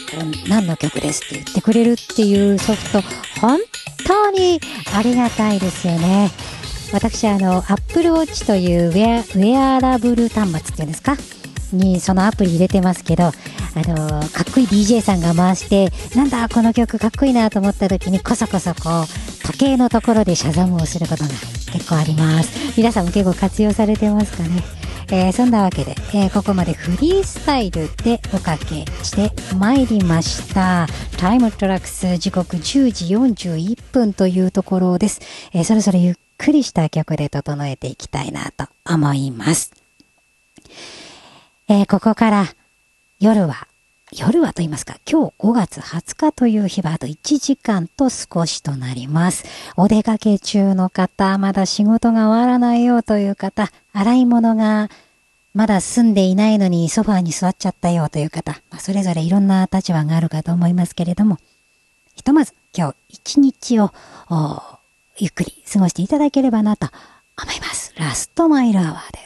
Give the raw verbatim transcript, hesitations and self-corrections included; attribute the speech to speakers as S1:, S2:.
S1: 何の曲ですって言ってくれるっていうソフト、本当にありがたいですよね。私あの Apple Watch というウェア、ウェアラブル端末っていうんですかにそのアプリ入れてますけど、あのかっこいい ディージェー さんが回して、なんだこの曲かっこいいなと思った時にこそこそこう時計のところでシャザムをすることが結構あります。皆さんも結構活用されてますかね。えー、そんなわけで、えー、ここまでフリースタイルでおかけしてまいりました。タイムトラックス、時刻じゅうじよんじゅういっぷんというところです。えー、そろそろゆっくりした曲で整えていきたいなと思います。えー、ここから夜は夜はと言いますか、今日ごがつはつかという日はあといちじかんと少しとなります。お出かけ中の方、まだ仕事が終わらないよという方、洗い物がまだ済んでいないのにソファーに座っちゃったよという方、まあ、それぞれいろんな立場があるかと思いますけれども、ひとまず今日一日をゆっくり過ごしていただければなと思います。ラストマイルアワーです。